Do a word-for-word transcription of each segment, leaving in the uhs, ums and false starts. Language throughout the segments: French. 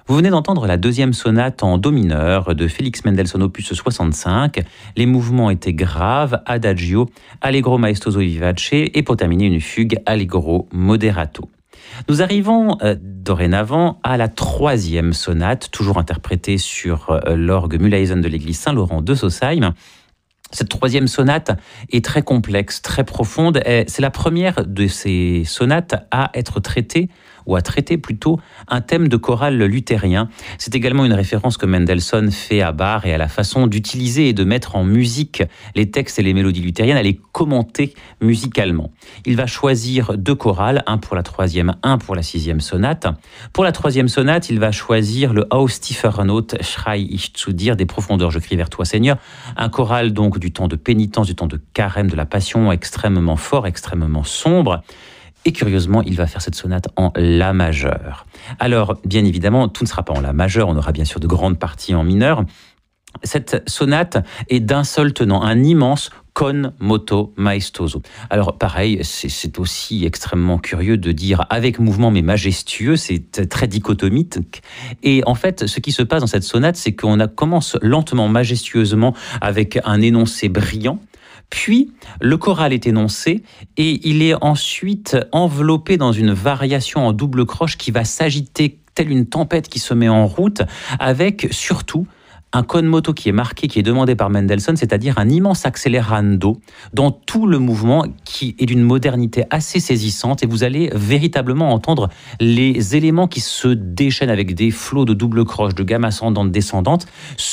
Vous venez d'entendre la deuxième sonate en do mineur de Félix Mendelssohn opus soixante-cinq. Les mouvements étaient graves, adagio, allegro maestoso vivace et pour terminer une fugue allegro moderato. Nous arrivons euh, dorénavant à la troisième sonate, toujours interprétée sur euh, l'orgue Mühlhausen de l'église Saint-Laurent de Sausheim. Cette troisième sonate est très complexe, très profonde. C'est la première de ces sonates à être traitée, ou à traiter plutôt, un thème de chorale luthérien. C'est également une référence que Mendelssohn fait à Bach et à la façon d'utiliser et de mettre en musique les textes et les mélodies luthériennes, à les commenter musicalement. Il va choisir deux chorales, un pour la troisième, un pour la sixième sonate. Pour la troisième sonate, il va choisir le Aus tiefer Not schrei ich zu dir, des profondeurs je crie vers toi Seigneur, un choral donc du temps de pénitence, du temps de carême, de la passion, extrêmement fort, extrêmement sombre. Et curieusement, il va faire cette sonate en La majeur. Alors, bien évidemment, tout ne sera pas en La majeur, on aura bien sûr de grandes parties en mineur. Cette sonate est d'un seul tenant, un immense con moto maestoso. Alors pareil, c'est, c'est aussi extrêmement curieux de dire avec mouvement mais majestueux, c'est très dichotomique. Et en fait, ce qui se passe dans cette sonate, c'est qu'on a, commence lentement, majestueusement, avec un énoncé brillant. Puis, le choral est énoncé et il est ensuite enveloppé dans une variation en double croche qui va s'agiter telle une tempête qui se met en route, avec surtout un con moto qui est marqué, qui est demandé par Mendelssohn, c'est-à-dire un immense accélérando dans tout le mouvement qui est d'une modernité assez saisissante et vous allez véritablement entendre les éléments qui se déchaînent avec des flots de double croche, de gamme ascendante, descendante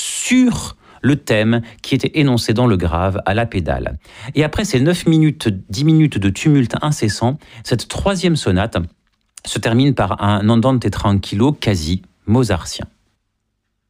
sur le thème qui était énoncé dans le grave à la pédale. Et après ces neuf minutes, dix minutes de tumulte incessant, cette troisième sonate se termine par un andante tranquillo quasi mozartien.